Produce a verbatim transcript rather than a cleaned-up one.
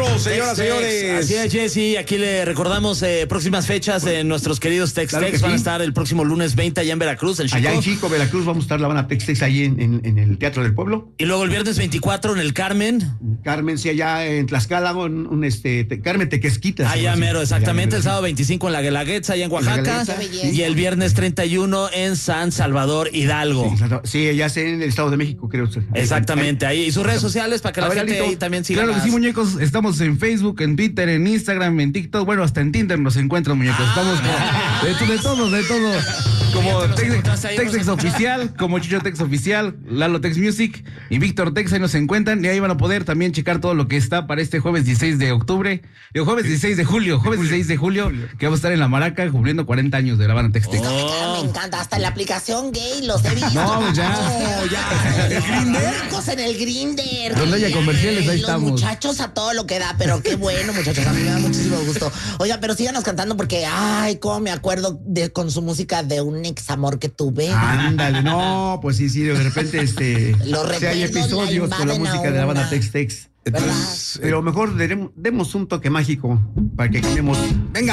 señoras, señores. Así es, Jessy. Aquí le recordamos eh, próximas fechas de nuestros queridos Tex Claro Tex. que Van a sí. estar el próximo lunes veinte allá en Veracruz, en Chico. Allá en Chico, Veracruz, vamos a estar la banda Tex Tex ahí en, en, en el Teatro del Pueblo. Y luego el viernes veinticuatro en el Carmen. Carmen, sí, allá en Tlaxcala, un, un este, te, Carmen Tequesquita. Allá sí, mero, exactamente. allá, El sábado veinticinco en la Guelaguetza, allá en Oaxaca. Y el viernes treinta y uno en San Salvador, Hidalgo. Sí, sí, ya sé, en el Estado de México, creo. Exactamente, ahí. Y sus redes sociales para que A la ver, gente Alito. ahí también siga. Claro que las- sí, muñecos. Estamos en Facebook, en Twitter, en Instagram, en TikTok. Bueno, hasta en Tinder nos encuentran, muñecos. Estamos Ah. con- de, to- de todo, de todo. Como Nos Tex- encontraste ahí, Tex nos Tex Oficial, como Chicho Tex Oficial, Lalo Tex Music y Víctor Tex. Ahí nos encuentran y ahí van a poder también checar todo lo que está para este jueves dieciséis de octubre. El jueves dieciséis de julio, jueves dieciséis de julio, que vamos a estar en La Maraca cumpliendo cuarenta años de la banda Tex Tex. No, me encanta, me encanta. Hasta en la aplicación gay los he visto. No, pues ya. No, ya. ¿El Grindr? En el Grindr. Donde haya comerciales, ahí Los estamos. muchachos a todo lo que da, pero qué bueno, muchachos. A mí me da muchísimo gusto. Oiga, pero síganos cantando porque, ay, cómo me acuerdo de con su música de un ex amor que tuve. Ándale, no, pues sí, sí, de repente, este. Los sí, hay recuerdos la episodios con la invaden a música de la banda una. Tex Tex. ¿Verdad? Pero mejor demos un toque mágico para que cambiemos. Venga.